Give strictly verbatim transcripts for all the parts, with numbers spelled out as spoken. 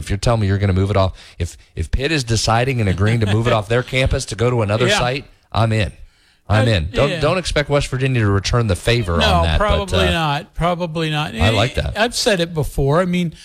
If you're telling me you're going to move it off, if if Pitt is deciding and agreeing to move it off their campus to go to another yeah. site, I'm in. I'm in. Don't yeah. don't expect West Virginia to return the favor no, on that. probably but, uh, not. Probably not. I like that. I've said it before. I mean,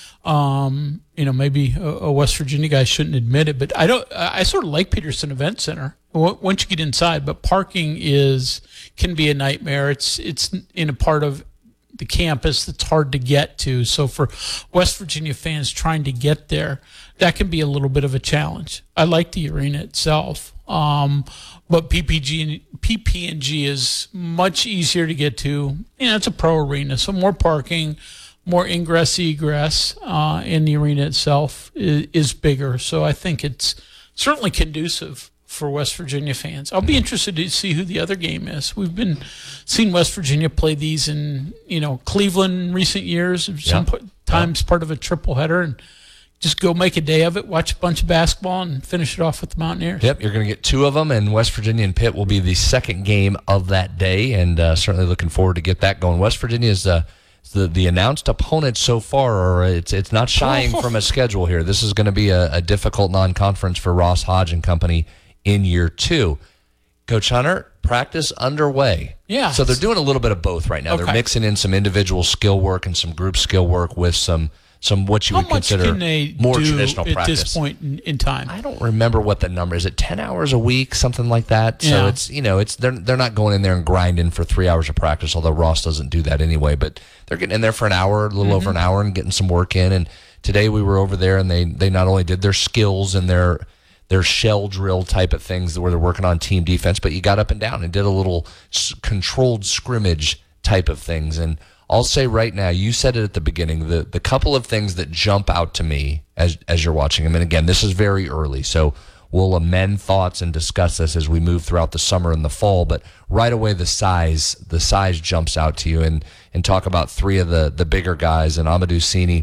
um, you know, maybe a, a West Virginia guy shouldn't admit it, but I don't. I sort of like Peterson Event Center once you get inside, but parking is can be a nightmare. It's it's in a part of the campus that's hard to get to. So for West Virginia fans trying to get there, that can be a little bit of a challenge. I like the arena itself. Um, but P P G, P P and G is much easier to get to. You know, it's a pro arena, so more parking, more ingress, egress, uh, in the arena itself is, is bigger. So I think it's certainly conducive for West Virginia fans. I'll be interested to see who the other game is. We've been seeing West Virginia play these in, you know, Cleveland in recent years, sometimes yeah. part of a triple header, and just go make a day of it, watch a bunch of basketball, and finish it off with the Mountaineers. Yep, you're going to get two of them, and West Virginia and Pitt will be the second game of that day, and uh, certainly looking forward to get that going. West Virginia is uh, the the announced opponent so far, or it's it's not shying oh. from a schedule here. This is going to be a, a difficult non-conference for Ross Hodge and company in year two. Coach Hunter, practice underway. Yeah. So they're doing a little bit of both right now. Okay. They're mixing in some individual skill work and some group skill work with some some what you How would consider can they more do traditional at practice. this point in, in time? I don't remember what the number is. It ten hours a week, something like that. So yeah. it's you know it's they're they're not going in there and grinding for three hours of practice. Although Ross doesn't do that anyway, but they're getting in there for an hour, a little mm-hmm. over an hour, and getting some work in. And today we were over there, and they they not only did their skills and their their shell drill type of things where they're working on team defense, but you got up and down and did a little s- controlled scrimmage type of things. And I'll say right now, you said it at the beginning, the the couple of things that jump out to me as as you're watching them, and again, this is very early, so we'll amend thoughts and discuss this as we move throughout the summer and the fall, but right away the size, the size jumps out to you, and and talk about three of the the bigger guys, and Amadou Sini,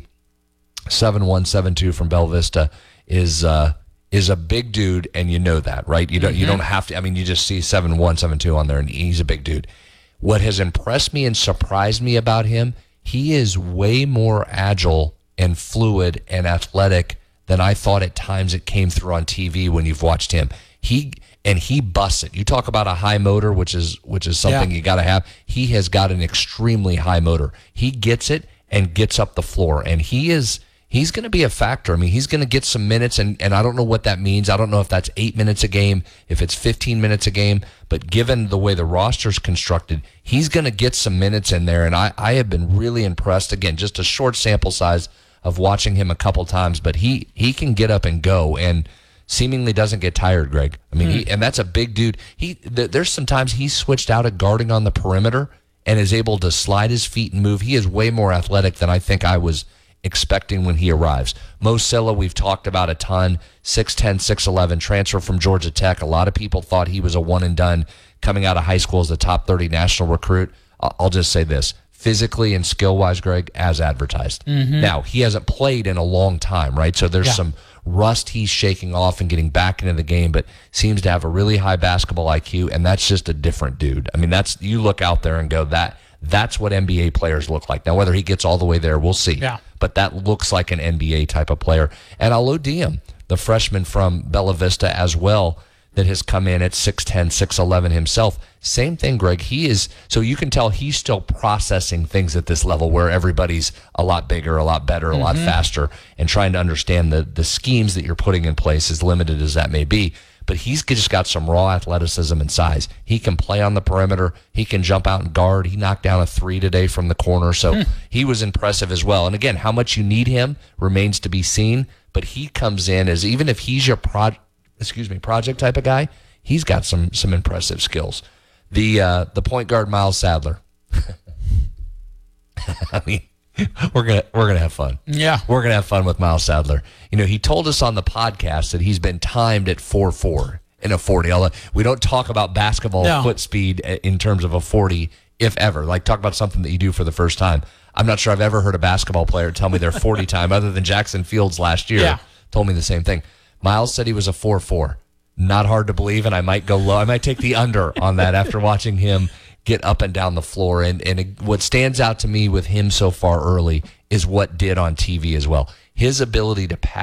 seven one, seven two from Bella Vista, is uh, is a big dude, and you know that, right? You don't mm-hmm. you don't have to, I mean, you just see seven one, seven two on there, and he's a big dude. What has impressed me and surprised me about him, he is way more agile and fluid and athletic than I thought at times it came through on T V when you've watched him. He and he busts it. You talk about a high motor, which is which is something yeah. you got to have. He has got an extremely high motor. He gets it and gets up the floor, and he is he's going to be a factor. I mean, he's going to get some minutes, and, and I don't know what that means. I don't know if that's eight minutes a game, if it's fifteen minutes a game, but given the way the roster's constructed, he's going to get some minutes in there, and I, I have been really impressed. Again, just a short sample size of watching him a couple times, but he, he can get up and go, and seemingly doesn't get tired, Greg. I mean, mm. he, and that's a big dude. He th- There's some times he's switched out at guarding on the perimeter and is able to slide his feet and move. He is way more athletic than I think I was expecting when he arrives. Mo Silla, we've talked about a ton, six ten, six eleven, transfer from Georgia Tech. A lot of people thought he was a one and done coming out of high school as a top thirty national recruit. I'll just say this, physically and skill-wise, Greg, as advertised. Mm-hmm. Now, he hasn't played in a long time, right? So there's yeah. some rust he's shaking off and getting back into the game, but seems to have a really high basketball I Q, and that's just a different dude. I mean, that's you look out there and go, that that's what N B A players look like. Now, whether he gets all the way there, we'll see. Yeah. But that looks like an N B A type of player. And Alo Diem, the freshman from Bella Vista as well, that has come in at six ten, six eleven himself. Same thing, Greg. He is, so you can tell he's still processing things at this level where everybody's a lot bigger, a lot better, a mm-hmm. lot faster, and trying to understand the, the schemes that you're putting in place, as limited as that may be. But he's just got some raw athleticism and size. He can play on the perimeter. He can jump out and guard. He knocked down a three today from the corner, so hmm. he was impressive as well. And again, how much you need him remains to be seen, but he comes in as, even if he's your pro, excuse me, project type of guy, he's got some some impressive skills. The uh, the point guard, Miles Sadler. I mean, we're gonna we're gonna have fun. Yeah, we're gonna have fun with Miles Sadler. You know, he told us on the podcast that he's been timed at four four in a forty. Although we don't talk about basketball no. foot speed in terms of a forty, if ever. Like, talk about something that you do for the first time. I'm not sure I've ever heard a basketball player tell me their forty time, other than Jackson Fields last year. Yeah. Told me the same thing. Miles said he was a four four. Not hard to believe, and I might go low. I might take the under on that after watching him get up and down the floor. And, and it, what stands out to me with him so far early is what did on T V as well. His ability to pass